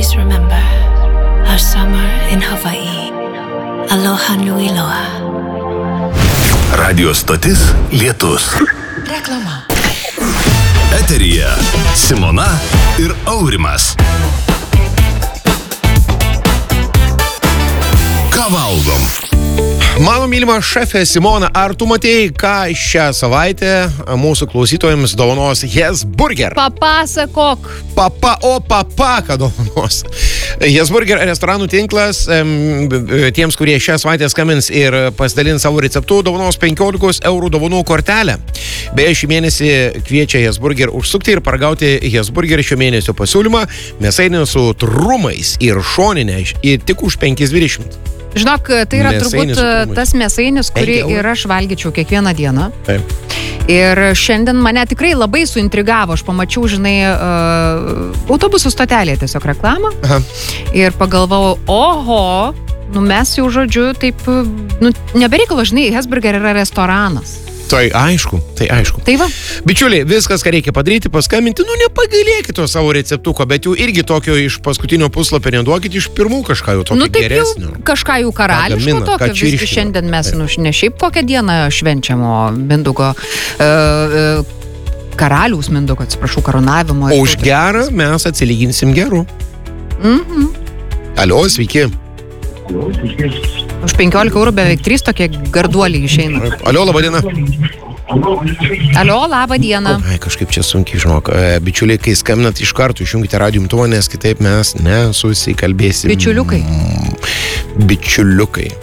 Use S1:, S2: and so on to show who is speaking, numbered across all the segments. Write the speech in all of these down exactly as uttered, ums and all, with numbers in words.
S1: always remember our summer in Hawaii. Aloha nui loa.
S2: Radio stotis Lietus.
S3: Reklama.
S2: Eteryje Simona ir Aurimas. Ką valgom?
S4: Mano mylima šefė Simona, ar tu matėjai, ką šią savaitę mūsų klausytojams dovanos Hesburger?
S3: Papasakok.
S4: Papa, o papa, ką dovanos. Hesburger restoranų tinklas tiems, kurie šią savaitę skambins ir pasidalins savo receptų, dovanos penkiolikos eurų dovanų kortelę. Beje, šį mėnesį kviečia Hesburger užsukti ir paragauti Hesburger šio mėnesio pasiūlymą mėsainį su trumais ir šoninė ir tik už penki dvidešimt.
S3: Žinok, tai yra
S4: Mėsainis
S3: turbūt tas mėsainis, kurį ir aš valgyčiau kiekvieną dieną.
S4: Taip.
S3: Ir šiandien mane tikrai labai suintrigavo. Aš pamačiau, žinai, uh, autobusų stotelėje tiesiog reklamą.
S4: Aha.
S3: Ir pagalvojau, oho, nu mes jau žodžiu, taip, nu, nebereikalo, žinai, Hesburger yra restoranas.
S4: Tai aišku, tai aišku.
S3: Tai va.
S4: Bičiuliai, viskas, ką reikia padaryti, paskambinti, nu nepagailėkite to savo receptuko, bet jau irgi tokio iš paskutinio puslapio neduokite, iš pirmų kažką jau tokio
S3: nu, taip
S4: geresnio.
S3: Jau kažką jau karališko
S4: Ką gamina,
S3: tokio,
S4: ką
S3: visgi šiandien mes, nu, ne šiaip kokią dieną švenčiamo Mindaugo, uh, uh, karaliaus Mindaugo, atsiprašau, karūnavimo.
S4: O už gerą mes atsilyginsim geru.
S3: Mhm.
S4: Alio, sveiki.
S3: Už penkiolika eurų beveik trys tokie garduoliai išeina.
S4: Alio, laba diena.
S3: Alio, laba diena.
S4: Ai, kažkaip čia sunkiai, žinok. Bičiuliai, kai skambinat iš karto, išjungite radijo imtuvą, nes kitaip mes nesusikalbėsim.
S3: Bičiuliukai.
S4: Bičiuliukai.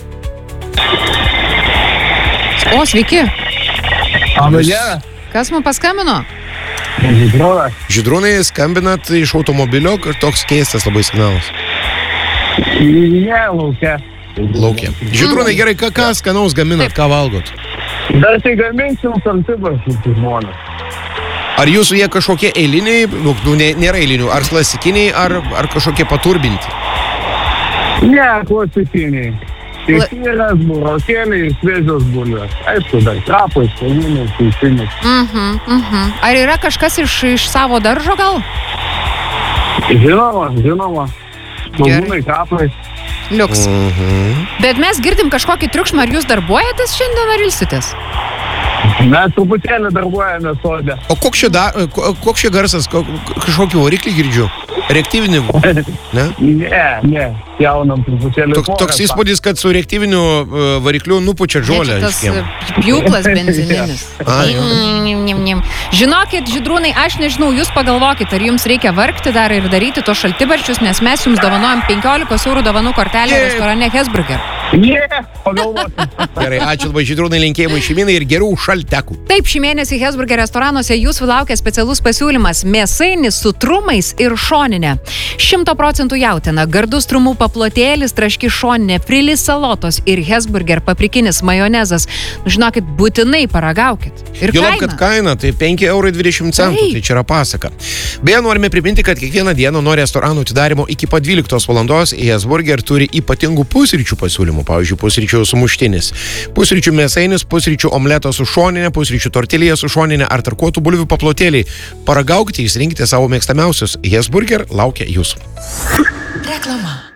S3: O, sveiki.
S5: Labą dieną.
S3: Kas man paskambino?
S5: Žydrūnas.
S4: Žydrūnai, skambinat iš automobilio, toks keistas labai signalas.
S5: Ne, laukia.
S4: Laukia. Žydrūnai, gerai, ką, ką skanaus gaminat, ką valgot?
S5: Dar tai gaminsim saltibas su žmonės.
S4: Ar jūsų jie kažkokie eiliniai, nu, nė- nėra eilinių, ar klasikiniai, ar, ar kažkokie paturbinti?
S5: Ne, klasikiniai. Tekstilės, burokėliai, šviežios bulvės. Aišku, dar trapai, spalvinės, kiaušinės.
S3: Mhm, mhm. Ar yra kažkas iš, iš savo daržo gal?
S5: Žinoma, žinoma. Svogūnai, trapai.
S3: Liuks.
S4: Mhm.
S3: Bet mes girdim kažkokį triukšmą, ar jūs darbuojatės šiandien ar ilsitės?
S5: Mes truputėlį darbuojame sode.
S4: O koks čia, da, ko- koks čia garsas, ko- kažkokį variklį girdžiu? Reaktyvinį, ne?
S5: Ne, ne, jaunam truputėlį.
S4: Toks, toks įspūdis, kad su reaktyviniu uh, varikliu nupučia žolę.
S3: Ne, čia tas
S4: iškiem.
S3: e, pjūklas benzininis.
S4: Ai, jo.
S3: Nim, nim, nim. Žinokit, Žydrūnai, aš nežinau, jūs pagalvokit, ar jums reikia vargti dar ir daryti tos šaltibarščius, nes mes jums dovanojam penkiolikos eurų dovanų kortelę
S4: Jei.
S3: restorane Hesburger.
S5: Ne, pagalvosim.
S4: Gerai, ačiū labai Žydrūnai, linkėjimai šeiminai ir gerų šaltekų.
S3: Taip, šį mėnesį Hesburger restoranuose jūsų laukia specialus pasiūlymas – mėsainis su trumais ir šoninė. Šimto procentų jautiena, gardus trumų paplotėlis, traški šoninė, frilis salotos ir Hesburger paprikinis majonezas. Nu, žinokit, būtinai paragaukit. Ir
S4: Juolab,
S3: kaina.
S4: kad kaina tai penki eurai dvidešimt centų,
S3: Taip.
S4: tai čia yra pasaka. Beje, norime priminti, kad kiekvieną dieną nuo restoranų atidarimo iki pat dvyliktos valandos Hesburger turi ypatingų pusryčių pasiūlymų. Pavyzdžiui, pusryčių sumuštinis, pusryčių mėsainis, pusryčių omletas su šoninė, pusryčių tortilija su šoninė ar tarkuotų bulvių paplotėliai. Paragaukite, išsirinkite savo mėgstamiausius. Hesburger laukia jūsų.
S3: Reklama.